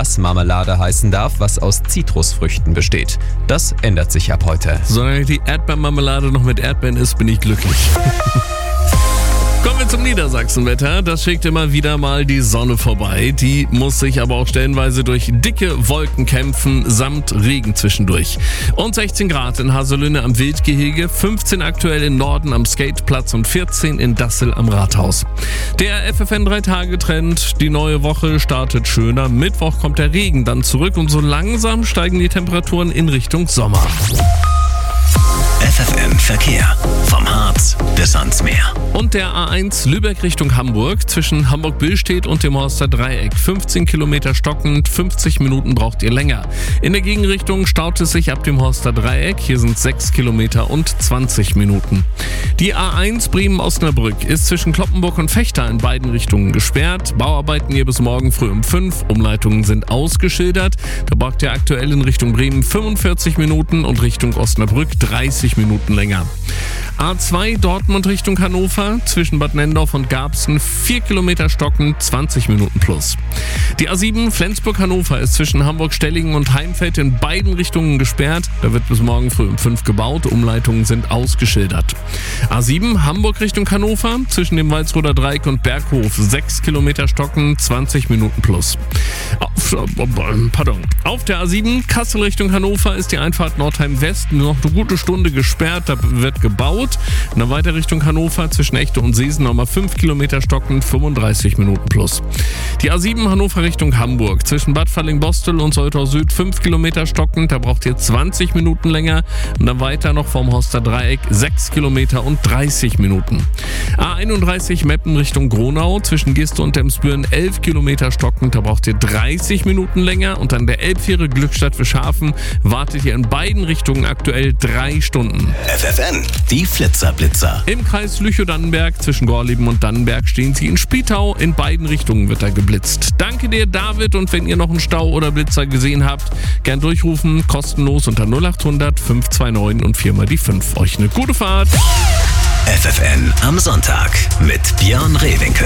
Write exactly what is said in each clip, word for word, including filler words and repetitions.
das Marmelade heißen darf, was aus Zitrusfrüchten besteht. Das ändert sich ab heute. Solange die Erdbeermarmelade noch mit Erdbeeren ist, bin ich glücklich. Kommen wir zum Niedersachsenwetter. Das schickt immer wieder mal die Sonne vorbei. Die muss sich aber auch stellenweise durch dicke Wolken kämpfen, samt Regen zwischendurch. Und sechzehn Grad in Haselünne am Wildgehege, fünfzehn aktuell im Norden am Skateplatz und vierzehn in Dassel am Rathaus. Der F F N drei Tage Trend, die neue Woche startet schöner. Mittwoch kommt der Regen dann zurück und so langsam steigen die Temperaturen in Richtung Sommer. F F N Verkehr. Vom Harz bis ans Meer. Und der A eins Lübeck Richtung Hamburg zwischen Hamburg-Billstedt und dem Horster Dreieck. fünfzehn Kilometer stockend, fünfzig Minuten braucht ihr länger. In der Gegenrichtung staut es sich ab dem Horster Dreieck. Hier sind sechs Kilometer und zwanzig Minuten. Die A eins Bremen-Osnabrück ist zwischen Cloppenburg und Vechta in beiden Richtungen gesperrt. Bauarbeiten hier bis morgen früh um fünf. Umleitungen sind ausgeschildert. Da braucht ihr aktuell in Richtung Bremen fünfundvierzig Minuten und Richtung Osnabrück dreißig Minuten länger. A zwei Dortmund Richtung Hannover, zwischen Bad Nendorf und Garbsen, vier Kilometer stocken, zwanzig Minuten plus. Die A sieben Flensburg-Hannover ist zwischen Hamburg-Stellingen und Heimfeld in beiden Richtungen gesperrt. Da wird bis morgen früh um fünf gebaut, Umleitungen sind ausgeschildert. A sieben Hamburg Richtung Hannover, zwischen dem Walsroder Dreieck und Berghof, sechs Kilometer stocken, zwanzig Minuten plus. Auf, pardon. Auf der A sieben Kassel Richtung Hannover ist die Einfahrt Nordheim-West nur noch eine gute Stunde gesperrt, da wird gebaut. Dann weiter Richtung Hannover zwischen Echte und Seesen nochmal fünf Kilometer stockend, fünfunddreißig Minuten plus. Die A sieben Hannover Richtung Hamburg zwischen Bad Falling-Bostel und Soltau Süd fünf Kilometer stockend, da braucht ihr zwanzig Minuten länger. Und dann weiter noch vom Horster Dreieck sechs Kilometer und dreißig Minuten. A einunddreißig Meppen Richtung Gronau zwischen Giste und Emsbüren elf Kilometer stockend, da braucht ihr dreißig Minuten länger. Und dann der Elbfähre Glückstadt Fischhafen wartet ihr in beiden Richtungen aktuell drei Stunden. F F N, die Flitzer-Blitzer. Im Kreis Lüchow-Dannenberg zwischen Gorleben und Dannenberg stehen sie in Splietau. In beiden Richtungen wird da geblitzt. Danke dir, David. Und wenn ihr noch einen Stau oder Blitzer gesehen habt, gern durchrufen. Kostenlos unter null acht hundert fünf zwei neun und viermal die fünf. Euch eine gute Fahrt. F F N am Sonntag mit Björn Rehwinkel.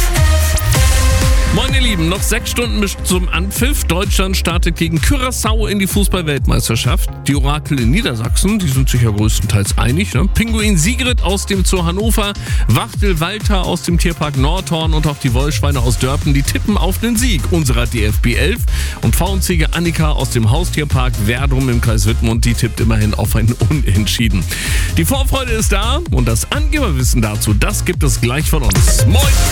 Moin ihr Lieben, noch sechs Stunden bis zum Anpfiff. Deutschland startet gegen Curaçao in die Fußball-Weltmeisterschaft. Die Orakel in Niedersachsen, die sind sich ja größtenteils einig. Ne? Pinguin Sigrid aus dem Zoo Hannover, Wachtel Walter aus dem Tierpark Nordhorn und auch die Wollschweine aus Dörpen, die tippen auf den Sieg unserer D F B elf. Und Pfauenziege Annika aus dem Haustierpark Verdrum im Kreis Wittmund, die tippt immerhin auf ein Unentschieden. Die Vorfreude ist da und das Angeberwissen dazu, das gibt es gleich von uns. Moin!